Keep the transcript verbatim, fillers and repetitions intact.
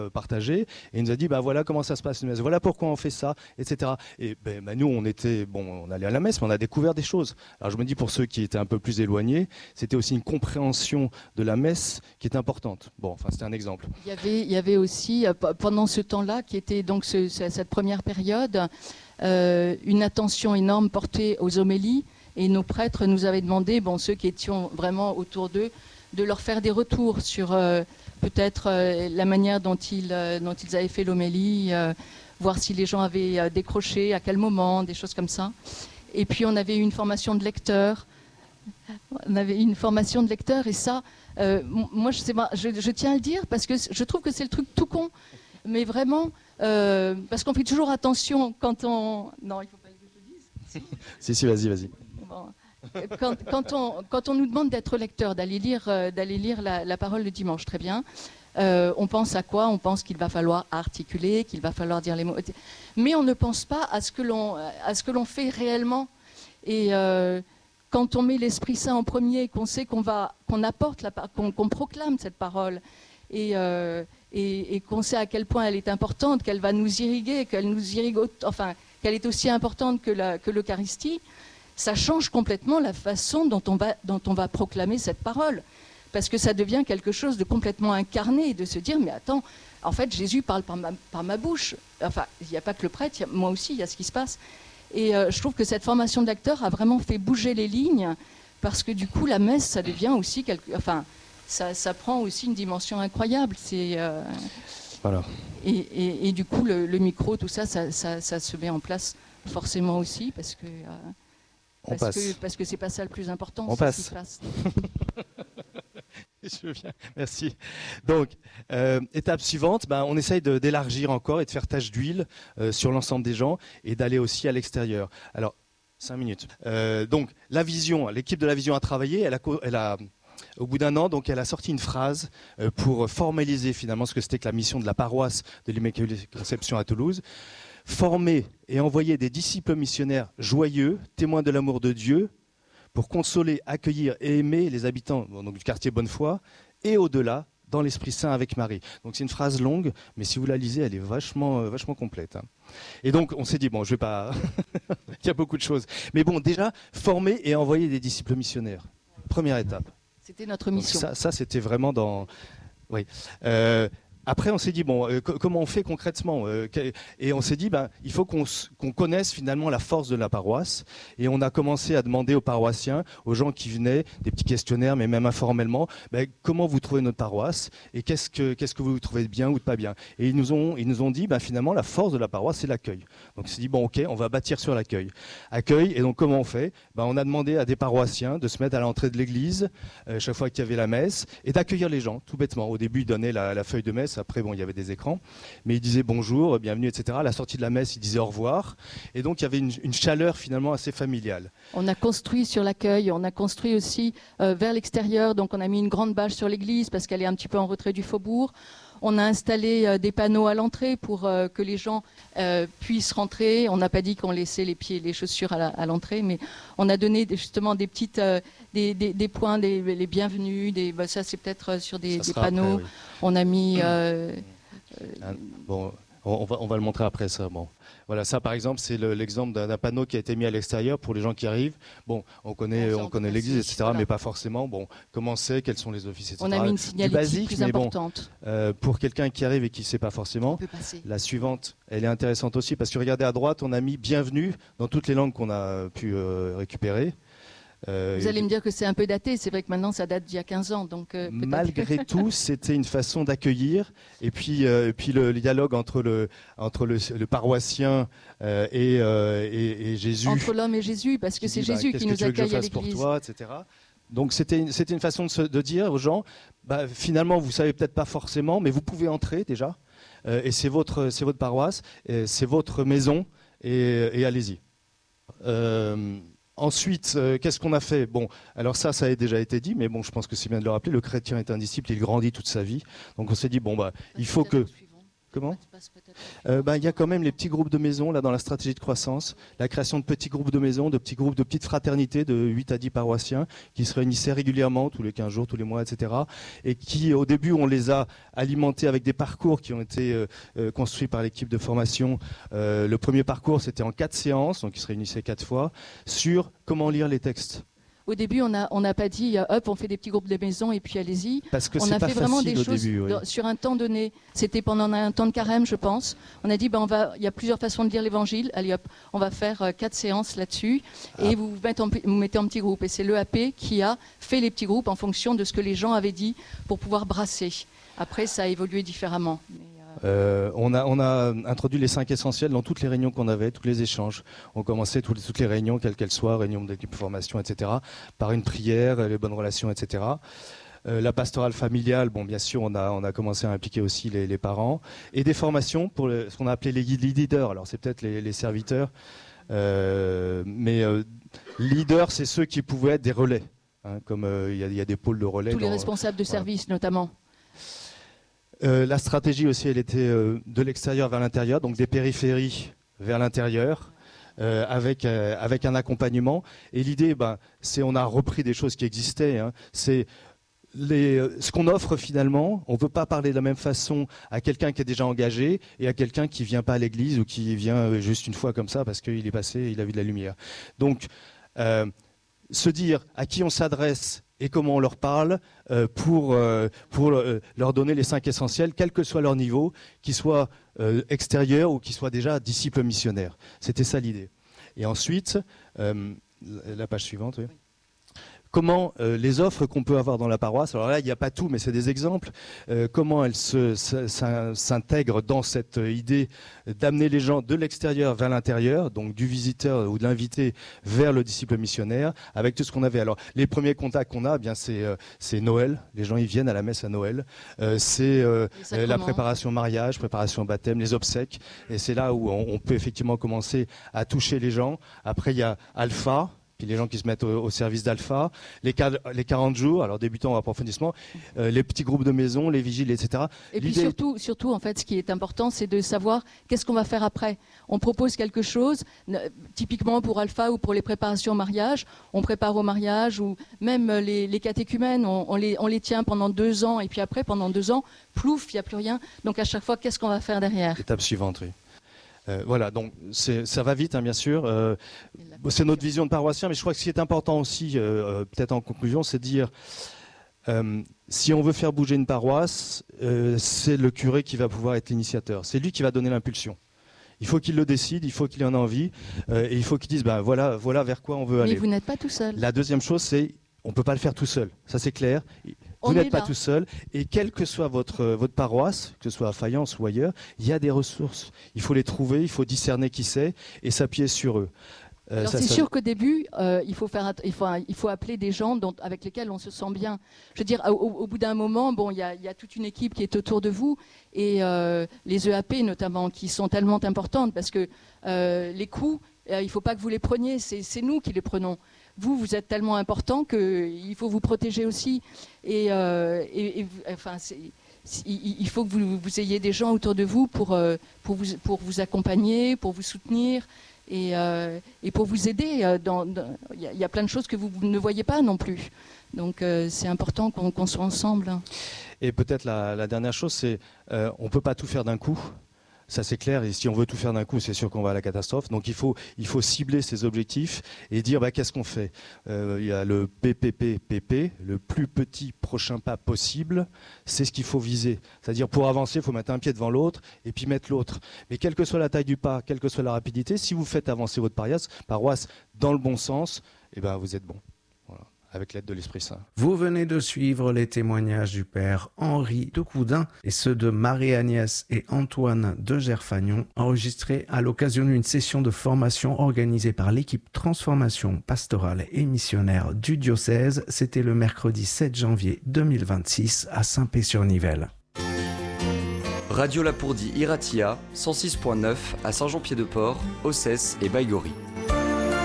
partagé, et il nous a dit bah voilà comment ça se passe une messe, voilà pourquoi on fait ça, et cetera. Et ben bah, nous on était bon, on allait à la messe, mais on a découvert des choses. Alors je me dis pour ceux qui étaient un peu plus éloignés, c'était aussi une compréhension de la messe qui est importante. Bon, enfin c'était un exemple. Il y avait, il y avait aussi pendant ce temps-là, qui était donc ce, cette première période, euh, une attention énorme portée aux homélies, et nos prêtres nous avaient demandé, bon ceux qui étions vraiment autour d'eux, de leur faire des retours sur euh, peut-être euh, la manière dont ils, euh, dont ils avaient fait l'homélie, euh, voir si les gens avaient euh, décroché, à quel moment, des choses comme ça. Et puis on avait une formation de lecteur, on avait une formation de lecteur, et ça, euh, moi je, sais pas, je, je tiens à le dire parce que je trouve que c'est le truc tout con, mais vraiment, euh, parce qu'on fait toujours attention quand on... Non, il ne faut pas que je le dise. Si, si, vas-y, vas-y. Bon. Quand, quand, on, quand on nous demande d'être lecteur, d'aller lire, euh, d'aller lire la, la parole le dimanche, très bien, euh, on pense à quoi? On pense qu'il va falloir articuler, qu'il va falloir dire les mots. Mais on ne pense pas à ce que l'on, à ce que l'on fait réellement. Et euh, quand on met l'Esprit Saint en premier, qu'on sait qu'on va, qu'on apporte, la, qu'on, qu'on proclame cette parole, et, euh, et, et qu'on sait à quel point elle est importante, qu'elle va nous irriguer, qu'elle nous irrigue, enfin, qu'elle est aussi importante que, la, que l'Eucharistie, ça change complètement la façon dont on va, dont on va proclamer cette parole. Parce que ça devient quelque chose de complètement incarné, de se dire, mais attends, en fait, Jésus parle par ma, par ma bouche. Enfin, il n'y a pas que le prêtre, il y a, moi aussi, il y a ce qui se passe. Et euh, je trouve que cette formation d'acteur a vraiment fait bouger les lignes, parce que du coup, la messe, ça devient aussi, quelque, enfin, ça, ça prend aussi une dimension incroyable. C'est, euh, voilà. Et, et, et du coup, le, le micro, tout ça ça, ça, ça se met en place forcément aussi, parce que... Euh, On parce, passe. que, parce que c'est pas ça le plus important. On passe. Se passe. Je viens. Merci. Donc, euh, étape suivante, ben, on essaye de, d'élargir encore et de faire tache d'huile euh, sur l'ensemble des gens et d'aller aussi à l'extérieur. Alors, cinq minutes. Euh, donc, la vision, l'équipe de la vision a travaillé. Elle a, elle a, au bout d'un an, donc, elle a sorti une phrase euh, pour formaliser finalement ce que c'était que la mission de la paroisse de l'Immaculée Conception à Toulouse. Former et envoyer des disciples missionnaires joyeux, témoins de l'amour de Dieu, pour consoler, accueillir et aimer les habitants donc, du quartier Bonnefoy et au-delà, dans l'Esprit Saint avec Marie. Donc c'est une phrase longue, mais si vous la lisez, elle est vachement, vachement complète. Hein. Et donc on s'est dit, bon, je vais pas... Il y a beaucoup de choses. Mais bon, déjà, former et envoyer des disciples missionnaires. Première étape. C'était notre mission. Donc ça, ça c'était vraiment dans... Oui. Euh, Après, on s'est dit, bon, euh, comment on fait concrètement euh, Et on s'est dit, ben, il faut qu'on, qu'on connaisse finalement la force de la paroisse. Et on a commencé à demander aux paroissiens, aux gens qui venaient, des petits questionnaires, mais même informellement, ben, comment vous trouvez notre paroisse et qu'est-ce que, qu'est-ce que vous trouvez bien ou de pas bien. Et ils nous ont, ils nous ont dit, ben, finalement, la force de la paroisse, c'est l'accueil. Donc on s'est dit, bon, ok, on va bâtir sur l'accueil. Accueil, et donc comment on fait ben, On a demandé à des paroissiens de se mettre à l'entrée de l'église, euh, chaque fois qu'il y avait la messe, et d'accueillir les gens, tout bêtement. Au début, ils donnaient la, la feuille de messe. Après, bon, il y avait des écrans, mais il disait bonjour, bienvenue, et cetera. À la sortie de la messe, il disait au revoir. Et donc, il y avait une, une chaleur finalement assez familiale. On a construit sur l'accueil, on a construit aussi euh, vers l'extérieur. Donc, on a mis une grande bâche sur l'église parce qu'elle est un petit peu en retrait du faubourg. On a installé euh, des panneaux à l'entrée pour euh, que les gens euh, puissent rentrer. On n'a pas dit qu'on laissait les pieds et les chaussures à, la, à l'entrée, mais on a donné justement des petites, euh, des, des, des points, des, les bienvenus. Des, bah, ça, c'est peut-être sur des, des panneaux. Après, oui. On a mis. Euh, ah, bon, on va, on va le montrer après ça. Bon. Voilà, ça par exemple, c'est le, l'exemple d'un, d'un panneau qui a été mis à l'extérieur pour les gens qui arrivent. Bon, on connaît, on connaît l'église, et cetera, voilà. Mais pas forcément. Bon, comment c'est, quels sont les offices, et cetera. On a mis une signalétique basique, plus mais importante. Bon, euh, pour quelqu'un qui arrive et qui ne sait pas forcément, la suivante, elle est intéressante aussi parce que regardez à droite, on a mis bienvenue dans toutes les langues qu'on a pu euh, récupérer. Euh, Vous allez me dire que c'est un peu daté, c'est vrai que maintenant ça date d'il y a quinze ans. Donc, euh, malgré tout, c'était une façon d'accueillir. Et puis, euh, et puis le, le dialogue entre le, entre le, le paroissien euh, et, euh, et, et Jésus. Entre l'homme et Jésus, parce que c'est dit, Jésus bah, qui nous accueille à l'église. Pour toi, et cetera. Donc c'était une, c'était une façon de, se, de dire aux gens, bah, finalement vous savez peut-être pas forcément, mais vous pouvez entrer déjà. Euh, et c'est votre, c'est votre paroisse, et c'est votre maison, et, et allez-y. Euh, Ensuite, euh, qu'est-ce qu'on a fait? Bon, alors ça, ça a déjà été dit, mais bon, je pense que c'est bien de le rappeler. Le chrétien est un disciple, il grandit toute sa vie. Donc on s'est dit, bon, bah, il faut que... Comment ? euh, ben, y a quand même les petits groupes de maisons là dans la stratégie de croissance, la création de petits groupes de maisons, de petits groupes de petites fraternités de huit à dix paroissiens qui se réunissaient régulièrement tous les quinze jours, tous les mois, et cetera. Et qui au début on les a alimentés avec des parcours qui ont été euh, euh, construits par l'équipe de formation. Euh, le premier parcours c'était en quatre séances, donc ils se réunissaient quatre fois, sur comment lire les textes. Au début, on n'a on n'a pas dit « hop, on fait des petits groupes de maisons et puis allez-y ». Parce que on c'est a pas fait vraiment des facile au choses début, oui. sur un temps donné. C'était pendant un temps de carême, je pense. On a dit ben, on va, il y a plusieurs façons de lire l'Évangile. Allez hop, on va faire euh, quatre séances là-dessus et ah. vous, vous, mettez en, vous mettez en petits groupes. Et c'est l'E A P qui a fait les petits groupes en fonction de ce que les gens avaient dit pour pouvoir brasser. Après, ça a évolué différemment. Mais, Euh, on, a, on a introduit les cinq essentiels dans toutes les réunions qu'on avait, tous les échanges. On commençait toutes, toutes les réunions, quelles qu'elles soient, réunions d'équipe de formation, et cetera, par une prière, les bonnes relations, et cetera. Euh, la pastorale familiale, bon, bien sûr, on a, on a commencé à impliquer aussi les, les parents. Et des formations pour le, ce qu'on a appelé les leaders. Alors, c'est peut-être les, les serviteurs, euh, mais euh, leaders, c'est ceux qui pouvaient être des relais. Hein, comme il euh, y, y a des pôles de relais. Tous les dans, responsables de service, voilà. Notamment. Euh, la stratégie aussi, elle était euh, de l'extérieur vers l'intérieur, donc des périphéries vers l'intérieur, euh, avec, euh, avec un accompagnement. Et l'idée, ben, c'est on a repris des choses qui existaient. Hein. C'est les, ce qu'on offre finalement. On ne peut pas parler de la même façon à quelqu'un qui est déjà engagé et à quelqu'un qui ne vient pas à l'église ou qui vient juste une fois comme ça parce qu'il est passé, il a vu de la lumière. Donc, euh, se dire à qui on s'adresse et comment on leur parle euh, pour, euh, pour euh, leur donner les cinq essentiels, quel que soit leur niveau, qu'ils soient euh, extérieurs ou qu'ils soient déjà disciples missionnaires. C'était ça l'idée. Et ensuite, euh, la page suivante, oui. Comment euh, les offres qu'on peut avoir dans la paroisse, alors là il n'y a pas tout mais c'est des exemples, euh, comment elles se, s'intègrent dans cette idée d'amener les gens de l'extérieur vers l'intérieur, donc du visiteur ou de l'invité vers le disciple missionnaire, avec tout ce qu'on avait. Alors les premiers contacts qu'on a, eh bien c'est euh, c'est Noël, les gens ils viennent à la messe à Noël, euh, c'est euh, la préparation au mariage, préparation au baptême, les obsèques, et c'est là où on, on peut effectivement commencer à toucher les gens. Après il y a Alpha, puis les gens qui se mettent au, au service d'Alpha, les, les quarante jours, alors débutant ou approfondissement, euh, les petits groupes de maison, les vigiles, et cetera. Et puis surtout, surtout, en fait, ce qui est important, c'est de savoir qu'est-ce qu'on va faire après. On propose quelque chose, typiquement pour Alpha ou pour les préparations au mariage, on prépare au mariage, ou même les, les catéchumènes, on, on, les, on les tient pendant deux ans, et puis après, pendant deux ans, plouf, il n'y a plus rien. Donc à chaque fois, qu'est-ce qu'on va faire derrière ? Étape suivante, oui. Euh, voilà, donc ça va vite, hein, bien sûr. Euh, c'est notre vision de paroissien, mais je crois que ce qui est important aussi, euh, peut-être en conclusion, c'est de dire euh, si on veut faire bouger une paroisse, euh, c'est le curé qui va pouvoir être l'initiateur. C'est lui qui va donner l'impulsion. Il faut qu'il le décide, il faut qu'il en ait envie, euh, et il faut qu'il dise ben, voilà, voilà vers quoi on veut aller. Mais vous n'êtes pas tout seul. La deuxième chose, c'est on ne peut pas le faire tout seul. Ça, c'est clair. Vous n'êtes pas tout seul. Et quelle que soit votre, votre paroisse, que ce soit à Fayence ou ailleurs, il y a des ressources. Il faut les trouver, il faut discerner qui c'est et s'appuyer sur eux. Euh, Alors c'est ça... sûr qu'au début, euh, il, faut faire, il, faut, il faut appeler des gens dont, avec lesquels on se sent bien. Je veux dire, au, au bout d'un moment, bon, il y a, y a toute une équipe qui est autour de vous et euh, les E A P notamment, qui sont tellement importantes parce que euh, les coûts, euh, il ne faut pas que vous les preniez, c'est nous qui les prenons. Vous, vous êtes tellement important qu'il faut vous protéger aussi. Et, euh, et, et enfin, il faut que vous, vous ayez des gens autour de vous pour, euh, pour, vous, pour vous accompagner, pour vous soutenir et, euh, et pour vous aider. Dans, dans, y, a, y a plein de choses que vous ne voyez pas non plus. Donc, euh, c'est important qu'on qu'on soit ensemble. Et peut-être la, la dernière chose, c'est euh, on ne peut pas tout faire d'un coup. Ça, c'est clair. Et si on veut tout faire d'un coup, c'est sûr qu'on va à la catastrophe. Donc, il faut, il faut cibler ses objectifs et dire bah, qu'est-ce qu'on fait. Euh, il y a le P P P P P, le plus petit prochain pas possible. C'est ce qu'il faut viser. C'est-à-dire, pour avancer, il faut mettre un pied devant l'autre et puis mettre l'autre. Mais quelle que soit la taille du pas, quelle que soit la rapidité, si vous faites avancer votre paroisse, paroisse dans le bon sens, eh ben, vous êtes bon. Voilà. Avec l'aide de l'Esprit Saint. Vous venez de suivre les témoignages du père Henri de Coudin et ceux de Marie-Agnès et Antoine de Gerfagnon, enregistrés à l'occasion d'une session de formation organisée par l'équipe Transformation pastorale et missionnaire du diocèse. C'était le mercredi sept janvier deux mille vingt-six à Saint-Pé-sur-Nivelle. Radio Lapourdie Iratia, cent six point neuf à Saint-Jean-Pied-de-Port, Ossès et Baïgorry.